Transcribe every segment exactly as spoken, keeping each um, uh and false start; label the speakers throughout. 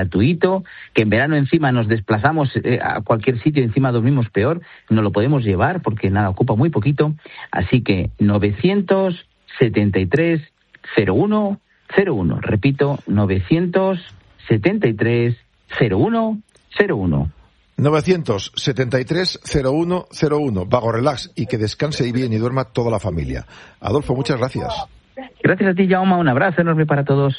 Speaker 1: gratuito, que en verano encima nos desplazamos eh, a cualquier sitio y encima dormimos peor, no lo podemos llevar porque nada, ocupa muy poquito. Así que novecientos setenta y tres cero uno cero uno, repito, novecientos setenta y tres cero uno cero uno.
Speaker 2: novecientos setenta y tres cero uno cero uno. Vago Relax, y que descanse y bien y duerma toda la familia. Adolfo, muchas gracias.
Speaker 1: Gracias a ti, Jaume, un abrazo enorme para todos.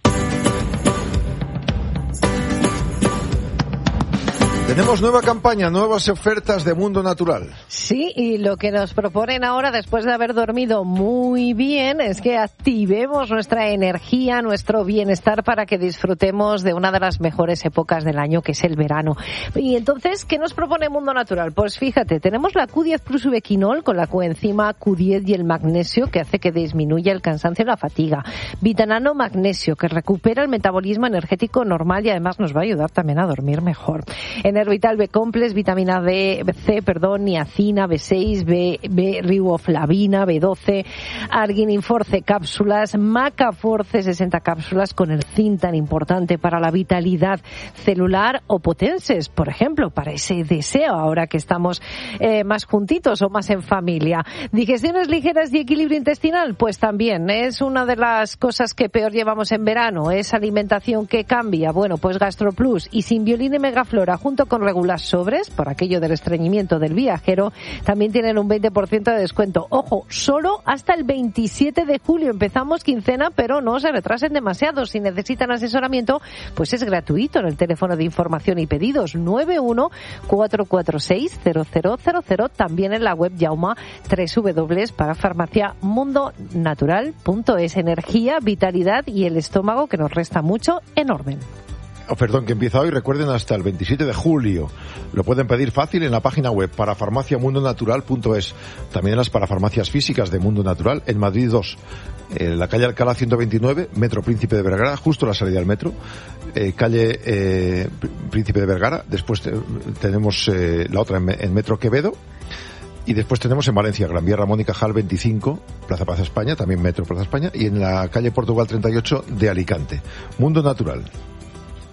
Speaker 2: Tenemos nueva campaña, nuevas ofertas de Mundo Natural.
Speaker 3: Sí, y lo que nos proponen ahora, después de haber dormido muy bien, es que activemos nuestra energía, nuestro bienestar, para que disfrutemos de una de las mejores épocas del año, que es el verano. Y entonces, ¿qué nos propone Mundo Natural? Pues fíjate, tenemos la Q diez Plus Uvequinol con la coenzima Q diez y el magnesio, que hace que disminuya el cansancio y la fatiga. Vitanano Magnesio, que recupera el metabolismo energético normal y además nos va a ayudar también a dormir mejor. En Vital B-Complex, vitamina D, C, perdón, niacina, B seis, B, B, riboflavina, B doce, Arginin Force cápsulas, Maca Force sesenta cápsulas con el zinc tan importante para la vitalidad celular, o Potenses, por ejemplo, para ese deseo ahora que estamos eh, más juntitos o más en familia. Digestiones ligeras y equilibrio intestinal, pues también es una de las cosas que peor llevamos en verano, es alimentación que cambia. Bueno, pues GastroPlus y Symbiolin y Megaflora, junto con Regular Sobres, por aquello del estreñimiento del viajero, también tienen un veinte por ciento de descuento. Ojo, solo hasta el veintisiete de julio. Empezamos quincena, pero no se retrasen demasiado. Si necesitan asesoramiento, pues es gratuito en el teléfono de información y pedidos nueve uno cuatro cuatro seis cero cero cero cero, también en la web Jauma, w w w para farmacia mundo natural punto es. Energía, vitalidad y el estómago, que nos resta mucho, en orden.
Speaker 2: Oh, perdón, que empieza hoy, recuerden, hasta el veintisiete de julio. Lo pueden pedir fácil en la página web para farmacia mundo natural punto es. También en las parafarmacias físicas de Mundo Natural, en Madrid dos, en la calle Alcalá ciento veintinueve, Metro Príncipe de Vergara, justo la salida del metro, eh, calle eh, Príncipe de Vergara. Después te, tenemos eh, la otra en, en Metro Quevedo. Y después tenemos en Valencia, Gran Vía Ramón y Cajal veinticinco, Plaza Plaza España, también Metro Plaza España, y en la calle Portugal treinta y ocho de Alicante. Mundo Natural.